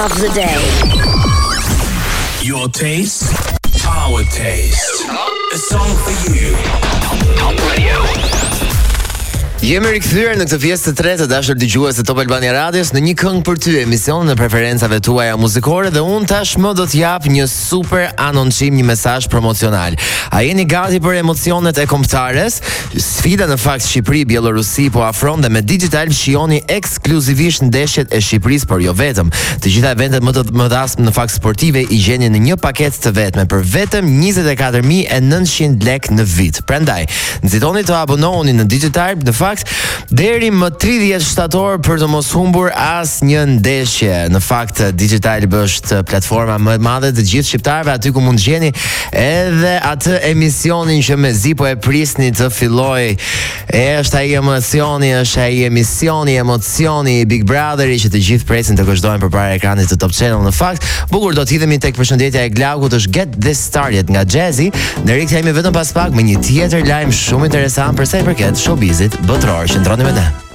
of the day. Your taste, our taste. A song for you. Top Radio. Jemi rikthyer në këtë pjesë të tretë të dashur dëgjues të Top Albania Radios në një këngë për ty, emisionin e preferencave tuaja muzikore, dhe unë tashmë do t'jap një super anoncim, një mesazh promocional. A jeni gati për emocionet e kombëtares? Sfida në fakt Shqipëri-Bielorusi po afron dhe me Digital shijoni ekskluzivisht ndeshjet e Shqipërisë, por jo vetëm. Të gjitha eventet më të mëdha në fakt sportive i gjeni në një paketë të vetme për vetëm 24.900 lekë në vit. Prandaj, nxitoni të abonohuni në Digital në fakt deri më 30 shtator për të mos humbur asnjë ndeshje. Në fakt Digital është platforma më e madhe të gjithë shqiptarëve, aty ku mund të gjeni edhe atë emisionin që mezi po e prisni të fillojë. Është ai emocioni, është ai emocioni i Big Brotheri që të gjithë presin të vazhdojnë përpara ekranit të Top Channel. Në fakt, bukur do të hidhemi tek përshëndetja e Glaukut, është Get This Started nga Jazzy. Ne rikthehemi vetëm pas pak me një tjetër lajm shumë interesant për sa i përket showbizit botëror. Qëndroni me ne.